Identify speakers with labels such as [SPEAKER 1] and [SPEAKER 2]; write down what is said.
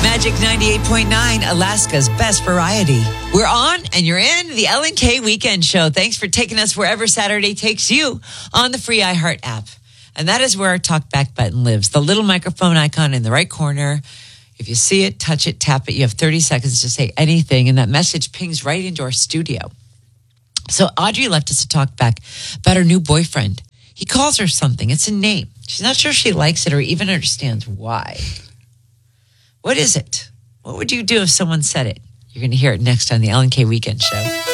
[SPEAKER 1] Magic 98.9, Alaska's best variety. We're on and you're in the L&K Weekend Show. Thanks for taking us wherever Saturday takes you on the free iHeart app. And that is where our talkback button lives. The little microphone icon in the right corner. If you see it, touch it, tap it. You have 30 seconds to say anything. And that message pings right into our studio. So Audrey left us a talk back about her new boyfriend. He calls her something. It's a name. She's not sure she likes it or even understands why. What is it? What would you do if someone said it? You're going to hear it next on the L&K Weekend Show.